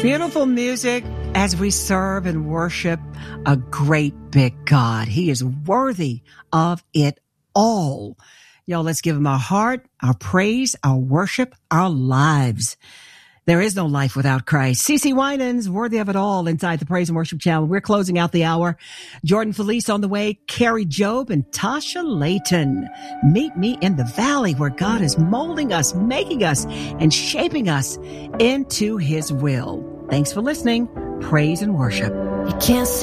Beautiful music as we serve and worship a great big God. He is worthy of it all. Yo, let's give him our heart, our praise, our worship, our lives. There is no life without Christ. CeCe Winans, worthy of it all inside the Praise and Worship Channel. We're closing out the hour. Jordan Felice on the way, Carrie Job and Tasha Layton. Meet me in the valley where God is molding us, making us, and shaping us into his will. Thanks for listening. Praise and worship. You can't see